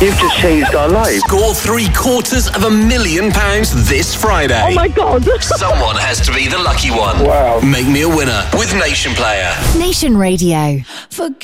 You've just changed our lives. Score £750,000 this Friday. Oh my God. Someone has to be the lucky one. Wow. Make me a winner with Nation Player. Nation Radio. Forget